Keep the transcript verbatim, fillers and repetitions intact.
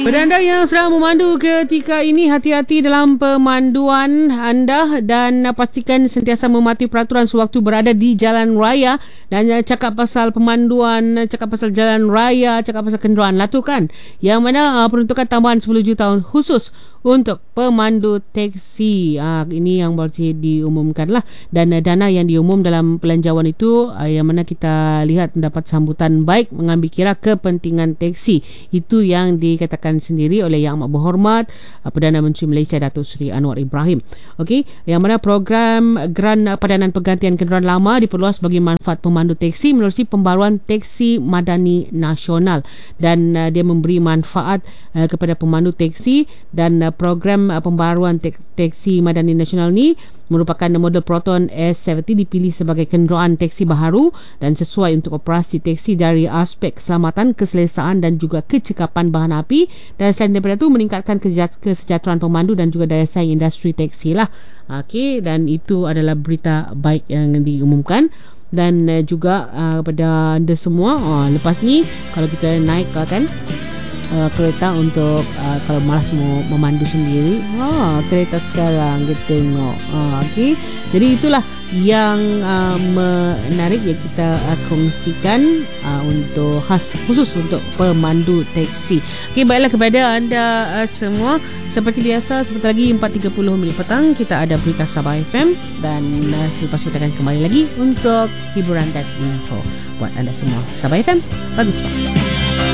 Pada anda yang sedang memandu ketika ini, hati-hati dalam pemanduan anda dan pastikan sentiasa mematuhi peraturan sewaktu berada di jalan raya. Dan cakap pasal pemanduan, cakap pasal jalan raya, cakap pasal kenderaan latukan, yang mana uh, peruntukan tambahan sepuluh juta khusus untuk pemandu teksi. Uh, ini yang baru diumumkan lah. Dan uh, dana yang diumum dalam pelanjawan itu uh, yang mana kita lihat mendapat sambutan baik mengambil kira kepentingan teksi. Itu yang dikatakan sendiri oleh Yang Amat Berhormat uh, Perdana Menteri Malaysia Datuk Seri Anwar Ibrahim. Okey, yang mana program Geran Padanan Pergantian Kenderaan Lama diperluas bagi manfaat pemandu teksi menerusi pembaruan Teksi Madani Nasional, dan uh, dia memberi manfaat uh, kepada pemandu teksi. Dan uh, program uh, pembaruan te- Teksi Madani Nasional ni merupakan model Proton S tujuh puluh dipilih sebagai kenderaan teksi baharu dan sesuai untuk operasi teksi dari aspek keselamatan, keselesaan dan juga kecekapan bahan api. Dan selain daripada itu, meningkatkan kesejahteraan pemandu dan juga daya saing industri teksi lah. Okey, dan itu adalah berita baik yang diumumkan. Dan uh, juga uh, kepada anda semua, uh, lepas ni kalau kita naik kan Uh, kereta untuk uh, kalau malas mau memandu sendiri, ha, kereta sekarang kita tengok. Uh, okay. Jadi itulah yang uh, menarik yang kita uh, kongsikan uh, untuk khas khusus untuk pemandu teksi. Okey, baiklah kepada anda uh, semua, seperti biasa sebentar lagi empat tiga puluh minit petang kita ada berita Sabah F M, dan uh, selepas kita akan kembali lagi untuk hiburan dan info buat anda semua. Sabah F M, bagus banget.